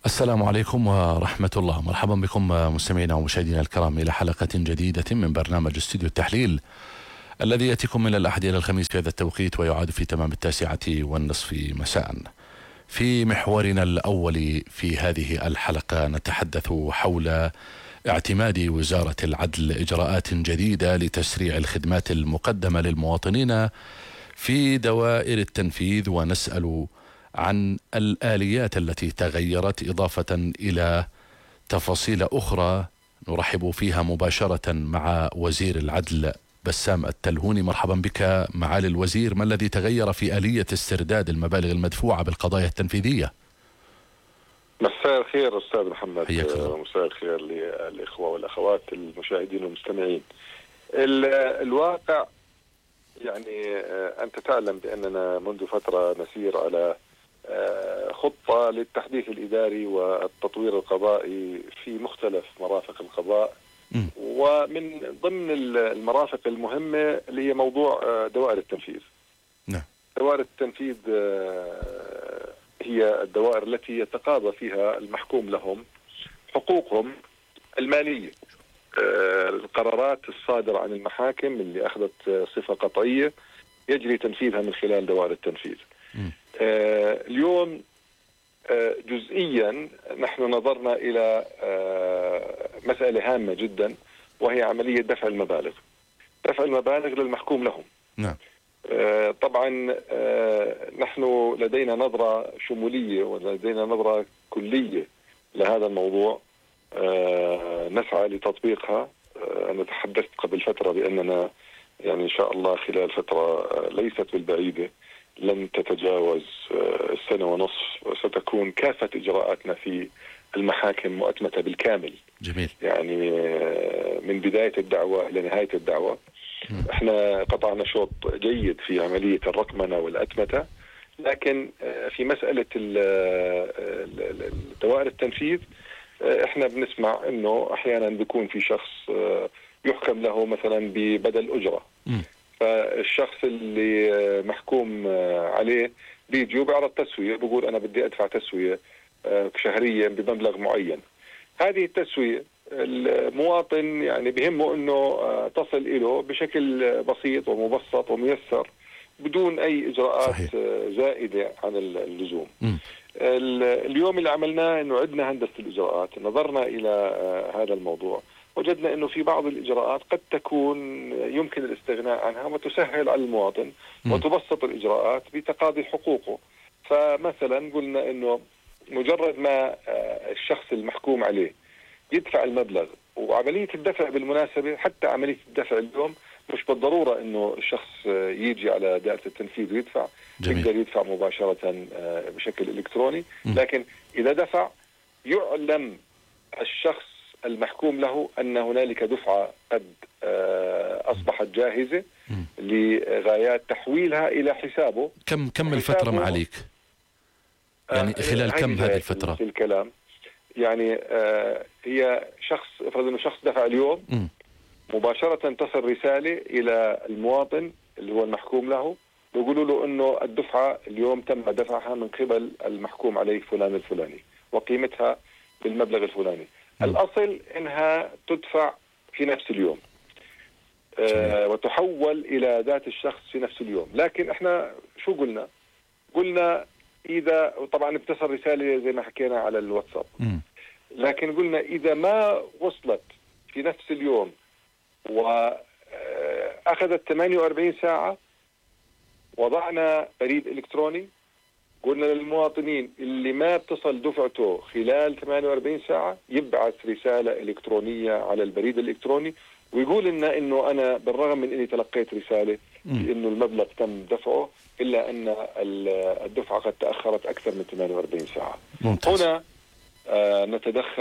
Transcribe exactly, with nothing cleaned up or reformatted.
السلام عليكم ورحمة الله. مرحبا بكم مستمعينا ومشاهدينا الكرام إلى حلقة جديدة من برنامج استوديو التحليل الذي يأتيكم من الأحد إلى الخميس في هذا التوقيت ويعاد في تمام التاسعة والنصف مساء. في محورنا الأول في هذه الحلقة نتحدث حول اعتماد وزارة العدل إجراءات جديدة لتسريع الخدمات المقدمة للمواطنين في دوائر التنفيذ، ونسأل عن الآليات التي تغيرت إضافة إلى تفاصيل أخرى نرحب فيها مباشرة مع وزير العدل بسام التلهوني. مرحبا بك معالي الوزير. ما الذي تغير في آلية استرداد المبالغ المدفوعة بالقضايا التنفيذية؟ مساء الخير أستاذ محمد. حياك الله. مساء الخير للإخوة والأخوات المشاهدين والمستمعين. الواقع يعني أنت تعلم بأننا منذ فترة نسير على خطة للتحديث الإداري والتطوير القضائي في مختلف مرافق القضاء، م. ومن ضمن المرافق المهمة اللي هي موضوع دوائر التنفيذ. نعم. دوائر التنفيذ هي الدوائر التي يتقاضى فيها المحكوم لهم حقوقهم المالية. القرارات الصادرة عن المحاكم اللي أخذت صفة قطعية يجري تنفيذها من خلال دوائر التنفيذ. م. آه اليوم آه جزئيا نحن نظرنا إلى آه مسألة هامة جدا، وهي عملية دفع المبالغ دفع المبالغ للمحكوم لهم. نعم. آه طبعا آه نحن لدينا نظرة شمولية ولدينا نظرة كلية لهذا الموضوع، آه نسعى لتطبيقها. آه أنا تحدثت قبل فترة بأننا يعني إن شاء الله خلال فترة ليست بالبعيدة لن تتجاوز السنة ونصف ستكون كافة إجراءاتنا في المحاكم مؤتمتة بالكامل. جميل. يعني من بداية الدعوة إلى نهاية الدعوة. م. احنا قطعنا شوط جيد في عملية الرقمنة والأتمتة، لكن في مسألة دوائر التنفيذ احنا بنسمع انه احيانا بيكون في شخص يحكم له مثلا ببدل أجرة. م. فالشخص اللي محكوم عليه بيجي وبيعرض تسوية، بيقول أنا بدي أدفع تسوية شهريا بمبلغ معين. هذه التسوية المواطن يعني بهمه أنه تصل إله بشكل بسيط ومبسط وميسر بدون أي إجراءات صحيح. زائدة عن اللزوم. م. اليوم اللي عملناه أنه عدنا هندسة الإجراءات، نظرنا إلى هذا الموضوع، وجدنا أنه في بعض الإجراءات قد تكون يمكن الاستغناء عنها وتسهل على المواطن م. وتبسط الإجراءات بتقاضي حقوقه. فمثلا قلنا أنه مجرد ما الشخص المحكوم عليه يدفع المبلغ، وعملية الدفع بالمناسبة حتى عملية الدفع اليوم مش بالضرورة أنه الشخص يجي على دائرة التنفيذ ويدفع، يقدر يدفع مباشرة بشكل إلكتروني. م. لكن إذا دفع يعلم الشخص المحكوم له أن هنالك دفعة قد أصبحت جاهزة م. لغايات تحويلها إلى حسابه. كم كم الفترة معاليك؟ يعني خلال كم هذه الفترة؟ في الكلام يعني آه هي شخص افرض انه شخص دفع اليوم م. مباشرة تصل رسالة إلى المواطن اللي هو المحكوم له، بيقولوا له انه الدفعة اليوم تم دفعها من قبل المحكوم عليه فلان الفلاني وقيمتها بالمبلغ الفلاني. م. الأصل إنها تدفع في نفس اليوم آه وتحول إلى ذات الشخص في نفس اليوم. لكن احنا شو قلنا؟ قلنا إذا طبعا بتصل رسالة زي ما حكينا على الواتساب، م. لكن قلنا إذا ما وصلت في نفس اليوم وأخذت ثمانية وأربعين ساعة وضعنا بريد إلكتروني. قلنا للمواطنين اللي ما بتصل دفعته خلال ثمانية وأربعين ساعة يبعث رسالة إلكترونية على البريد الإلكتروني ويقول لنا إنه أنا بالرغم من إني تلقيت رسالة بإنه المبلغ تم دفعه إلا أن الدفعة قد تأخرت أكثر من ثمانية وأربعين ساعة. ممتاز. هنا آه نتدخل